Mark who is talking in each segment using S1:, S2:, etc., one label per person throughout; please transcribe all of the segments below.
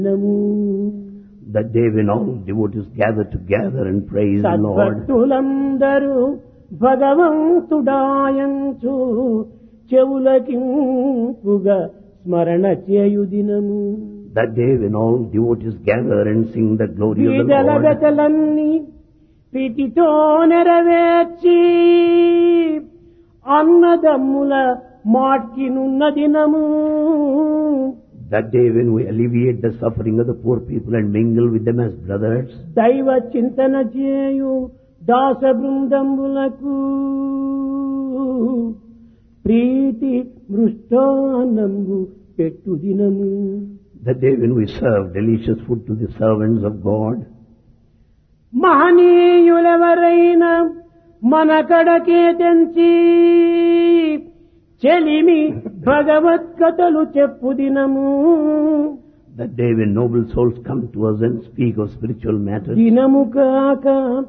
S1: That day when all devotees gather together and praise the Lord.
S2: సద్భక్తులందరూ భగవంతుడాయంచు చెవులకింపుగా స్మరణ చేయు దినము.
S1: That day when all devotees gather and sing the glory of the Lord.
S2: గతలన్నీ ప్రీతితో నెరవేర్చి అన్నదమ్ముల మాట్కినున్న దినము.
S1: That day when we alleviate the suffering of the poor people and mingle with them as brothers.
S2: దైవ చింతన చేయు దాస బృందంబులకు ప్రీతి మృష్టాన్నంబు పెట్టు దినము.
S1: The day when we serve delicious food to the servants of God.
S2: మహనీయులెవరైనా మన కడకే తెంచి చెలిమి భగవత్కథలు చెప్పు దినము.
S1: That day when noble souls come to us and speak of spiritual matters.
S2: దినము కాక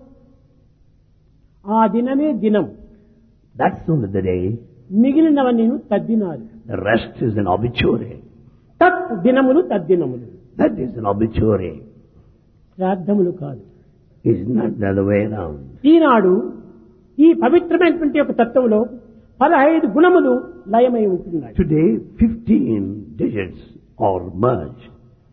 S2: ఆ దినమే దినం.
S1: That's only the day.
S2: మిగిలినవన్నీ తద్దినాలు.
S1: The rest is an obituary.
S2: తత్ దినములు తద్దినములు.
S1: That is an obituary.
S2: శ్రాద్ధములు కాదు.
S1: It's not the other way around.
S2: ఈనాడు ఈ పవిత్రమైనటువంటి ఒక తత్వంలో 15 గుణములు లయమై ఉంటున్నాయి.
S1: Today 15 digits are merged.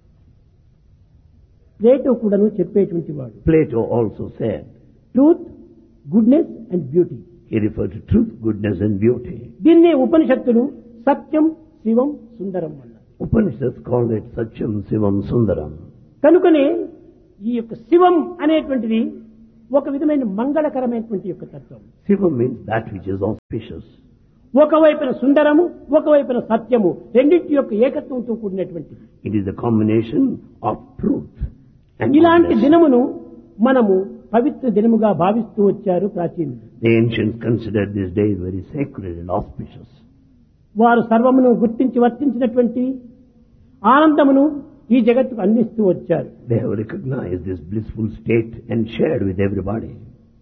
S2: Plato కూడాను చెప్పేటువంటి వాడు.
S1: Plato also said.
S2: Truth, goodness and beauty.
S1: He referred to truth, goodness and beauty.
S2: దీన్నే ఉపనిషత్తులు సత్యం, శివం, సుందరం అన్నారు.
S1: Upanishads call it Satyam, Sivam, Sundaram.
S2: కనుకనే ఈ యొక్క శివం అనేటువంటిది ఒక విధమైన మంగళకరమైనటువంటి యొక్క తత్వం.
S1: Sivam means that which is auspicious.
S2: ఒకవైపున సుందరము, ఒకవైపున సత్యము, రెండింటి యొక్క ఏకత్వంతో కూడినటువంటిది.
S1: It is a combination of truth and
S2: ఇలాంటి
S1: goodness.
S2: దినమును మనము పవిత్ర దినముగా భావిస్తూ వచ్చారు ప్రాచీనులు.
S1: The ancients considered this day very sacred and auspicious.
S2: వారు సర్వమును గుర్తించి వర్తించినటువంటి ఆనందమును ఈ జగత్తుకు అందిస్తూ వచ్చారు.
S1: They have recognized this blissful state and shared with everybody.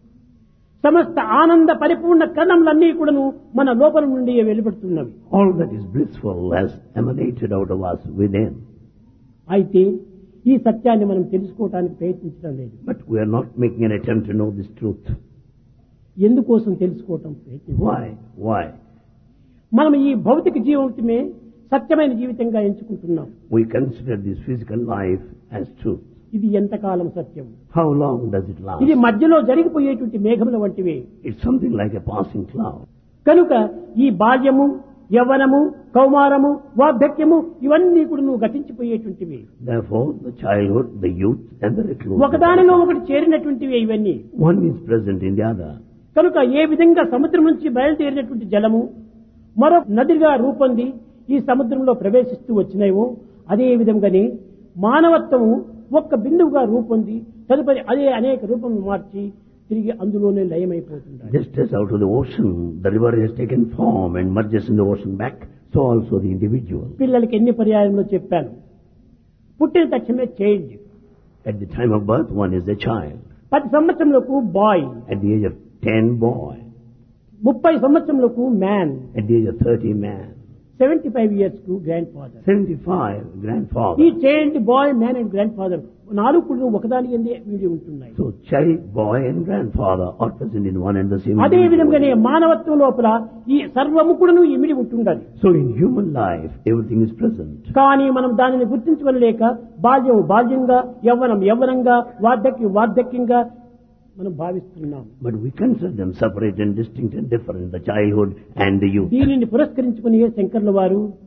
S2: సమస్త ఆనంద పరిపూర్ణ కణములన్నీ కూడాను మన లోపల నుండి వెలువడుతున్నవి.
S1: All that is blissful has emanated out of us within.
S2: అయితే ఈ సత్యాన్ని మనం తెలుసుకోవడానికి ప్రయత్నించడం లేదు.
S1: But we are not making an attempt to know this truth.
S2: ఎందుకోసం తెలుసుకోవటం ప్రయత్నించాలి?
S1: Why?
S2: మనం ఈ భౌతిక జీవితమే సత్యమైన జీవితంగా ఎంచుకుంటున్నాం.
S1: We consider this physical life as truth.
S2: ఇది ఎంతకాలం సత్యం?
S1: How long does it last?
S2: ఇది మధ్యలో జరిగిపోయేటువంటి మేఘముల వంటివే.
S1: It's something like a passing cloud.
S2: కనుక ఈ బాల్యము, యవ్వనము, కౌమారము, వార్ధక్యము ఇవన్నీ కూడా నువ్వు గతించిపోయేటువంటివి.
S1: Therefore, the childhood, the youth and the reclusion.
S2: ఒకదానిలో ఒకటి చేరినటువంటివి ఇవన్నీ.
S1: One is present in the other.
S2: కనుక ఏ విధంగా సముద్రం నుంచి బయలుదేరినటువంటి జలము మరో నదిగా రూపొంది ఈ సముద్రంలో ప్రవేశిస్తూ వచ్చినాయో అదే విధంగానే మానవత్వము ఒక్క బిందువుగా రూపొంది తదుపరి అదే అనేక రూపం మార్చి తిరిగి అందులోనే లయమైపోతుంది.
S1: Just as out of the ocean, the river has taken form and merges in the ocean back, so also the individual.
S2: పిల్లలకి ఎన్ని పర్యాయంలో చెప్పాను, పుట్టిన తక్షణమే child.
S1: At the time of birth, one is a child.
S2: 10 సంవత్సరములకు bye.
S1: At the age of 10, boy.
S2: 30 సంవత్సరములకు man.
S1: At the age of 30, man.
S2: 75 years కు grand father.
S1: 75, grandfather.
S2: ఈ child, bye, man and grand father 4 కూడా ఒకదాని ఎందే వీడి ఉంటున్నాయి.
S1: So child, boy and grandfather are present in one and the same.
S2: అదే విధంగానే మానవత్వం లోపల ఈ సర్వము కూడా ఇమిడి ఉంటుండాలి.
S1: So in human life, everything is present.
S2: కానీ మనం దానిని గుర్తించుకోలేక బాల్యం బాల్యంగా, యవ్వనం యవ్వనంగా, వార్ధక్యం వార్ధక్యంగా మనం భావిస్తున్నాం.
S1: But we consider them separate and distinct and different, the childhood and the youth.
S2: దీనిని పురస్కరించుకుని శంకర్ల వారు